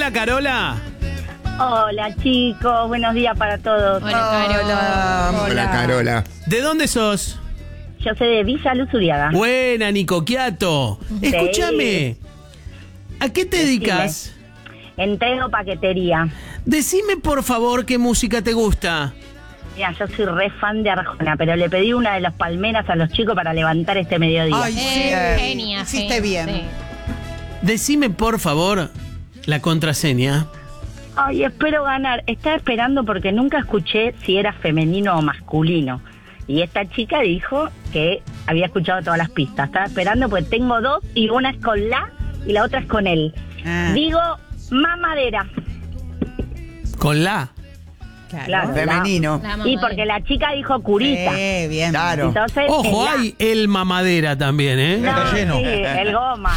Hola, Carola. Hola chicos, buenos días para todos. Hola, Carola. ¿De dónde sos? Yo soy de Villa Luz Uriaga. Buena, Nico Quiato. Escúchame, ¿a qué te dedicas? Entrego paquetería. Decime, por favor, qué música te gusta. Mira, yo soy re fan de Arjona, pero le pedí una de las palmeras a los chicos para levantar este mediodía. Ay, sí. Genia. Hiciste bien. Sí. Decime, por favor, la contraseña. Ay, espero ganar. Estaba esperando porque nunca escuché si era femenino o masculino. Y esta chica dijo que había escuchado todas las pistas. Estaba esperando porque tengo dos y una es con la y la otra es con él. Digo, mamadera. ¿Con la? Claro, Femenino. Y porque la chica dijo curita. Bien. Claro. Entonces, Ojo, es la. hay el mamadera también, ¿eh? No, Está lleno. sí, el goma.